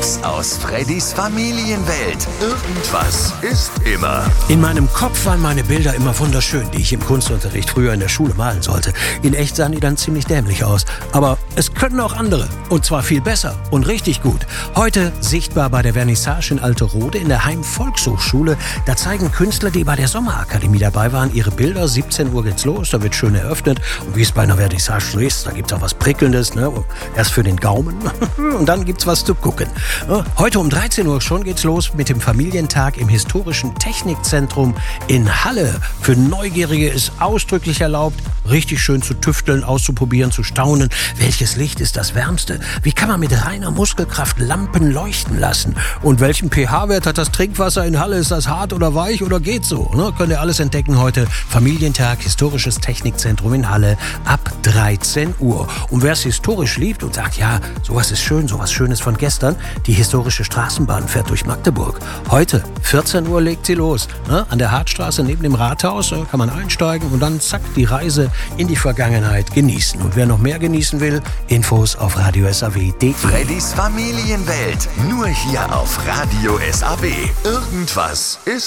Tipps aus Freddys Familienwelt. Irgendwas ist immer. In meinem Kopf waren meine Bilder immer wunderschön, die ich im Kunstunterricht früher in der Schule malen sollte. In echt sahen die dann ziemlich dämlich aus. Aber es können auch andere. Und zwar viel besser und richtig gut. Heute sichtbar bei der Vernissage in Alterode in der Heim-Volkshochschule. Da zeigen Künstler, die bei der Sommerakademie dabei waren, ihre Bilder. 17 Uhr geht's los, da wird schön eröffnet. Und wie es bei einer Vernissage so ist, da gibt's auch was Prickelndes, ne? Erst für den Gaumen und dann gibt's was zu gucken. Heute um 13 Uhr schon geht's los mit dem Familientag im historischen Technikzentrum in Halle. Für Neugierige ist ausdrücklich erlaubt, richtig schön zu tüfteln, auszuprobieren, zu staunen. Welches Licht ist das wärmste? Wie kann man mit reiner Muskelkraft Lampen leuchten lassen? Und welchen pH-Wert hat das Trinkwasser in Halle? Ist das hart oder weich oder geht so? Könnt ihr alles entdecken heute. Familientag, historisches Technikzentrum in Halle ab 13 Uhr. Und wer es historisch liebt und sagt, ja, sowas ist schön, sowas Schönes von gestern, die historische Straßenbahn fährt durch Magdeburg. Heute, 14 Uhr, legt sie los. An der Hartstraße neben dem Rathaus kann man einsteigen und dann zack, die Reise in die Vergangenheit genießen. Und wer noch mehr genießen will, Infos auf radiosaw.de. Freddys Familienwelt. Nur hier auf Radio SAW. Irgendwas ist